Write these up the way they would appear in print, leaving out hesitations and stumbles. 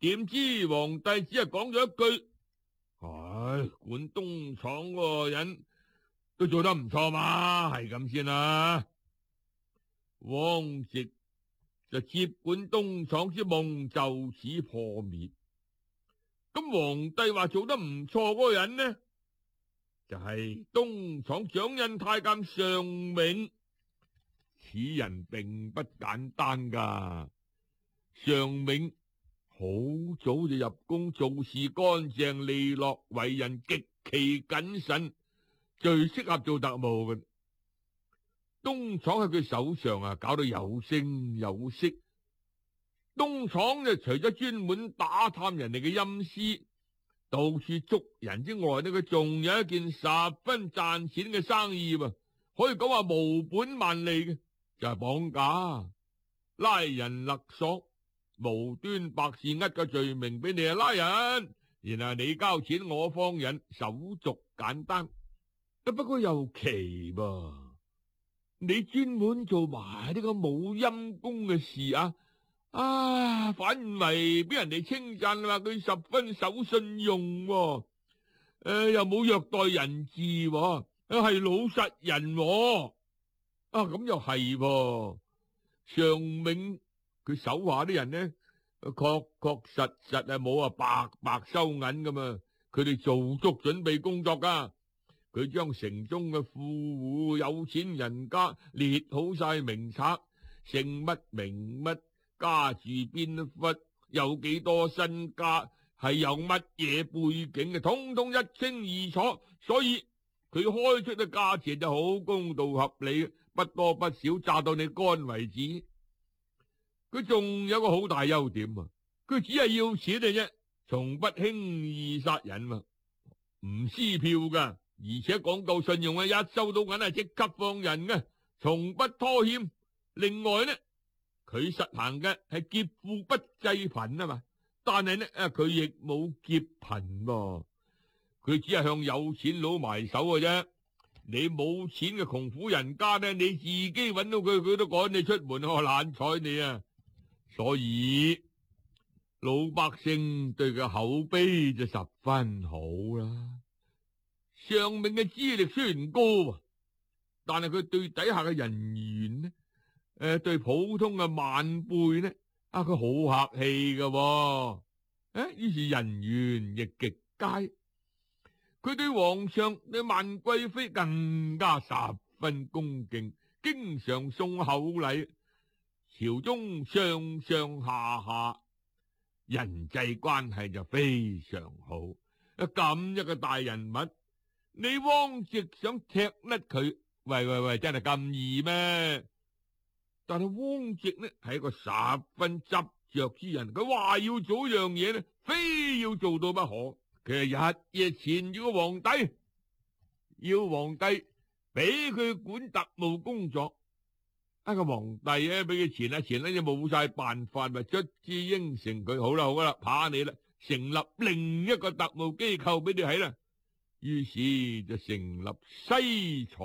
點知皇帝只係講咗一句：唉，管東廠嗰個人都做得唔錯嘛，係咁先啦。汪直就接管東廠之夢就此破滅。咁皇帝話做得唔錯嗰個人呢，就係東廠掌印太監尚銘。此人並不簡單噶。尚銘好早就入宮，做事乾淨利落，為人極其謹慎，最適合做特務嘅。東廠喺佢手上啊，搞到有聲有色。東廠就除咗專門打探人哋嘅陰私，到處捉人之外呢，佢仲有一件十分賺錢嘅生意喎，可以講話無本萬利嘅，就係綁架、拉人勒索，無端白事呃個罪名俾你啊拉人，然後你交錢我放人，手續簡單。不過又奇噃，你專門做埋呢個冇陰功嘅事啊！反為俾人哋稱讚話佢十分守信用喎，又冇虐待人質喎，係老實人喎。咁又係喎，尚銘佢手下啲人呢，確確實實係冇白白收銀噶嘛，佢哋做足準備工作噶。佢將城中嘅富戶有錢人家列好晒名冊，姓乜名乜，家住邊忽，有幾多身家，係有乜嘢背景嘅，通通一清二楚。所以佢開出嘅價錢就好公道合理，不多不少，榨到你乾為止。佢仲有個好大優點啊，佢只係要錢嘅啫，從不輕易殺人啊，唔撕票噶。而且講究信用啊，一收到銀係即刻放人嘅，從不拖欠。另外呢，佢實行嘅係劫富不濟貧啊嘛，但係呢佢亦冇劫貧噃，佢只係向有錢佬埋手嘅啫。你冇錢嘅窮苦人家呢，你自己揾到佢，佢都趕你出門，我懶睬你啊。所以老百姓對佢口碑就十分好啦。尚銘嘅資歷雖然高，但係佢對底下嘅人員呢，對普通嘅晚輩呢，佢好客氣㗎。於是人緣亦極佳。佢對皇上對萬貴妃更加十分恭敬，經常送厚禮。朝中上上下下人際關係就非常好。咁一個大人物，你汪直想踢甩佢，喂，真係咁易咩？但係汪直呢係一個十分執着之人，佢話要做樣嘢呢，非要做到不可。佢係日夜纏住個皇帝，要皇帝俾佢管特務工作。個皇帝俾佢纏就冇晒辦法，咪卒之應承佢，好啦，怕你啦，成立另一個特務機構俾你睇啦。於是就成立西廠，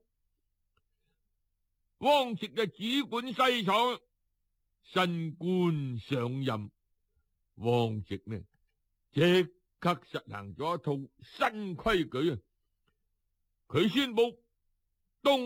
汪直嘅主管西廠。新官上任，汪直呢即刻實行咗一套新規矩啊！佢宣布